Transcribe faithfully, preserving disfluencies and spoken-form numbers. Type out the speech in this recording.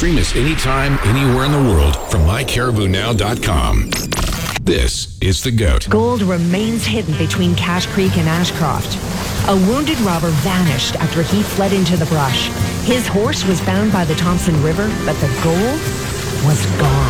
Stream us anytime, anywhere in the world from my caribou now dot com. This is The GOAT. Gold remains hidden between Cache Creek and Ashcroft. A wounded robber vanished after he fled into the brush. His horse was found by the Thompson River, but the gold was gone.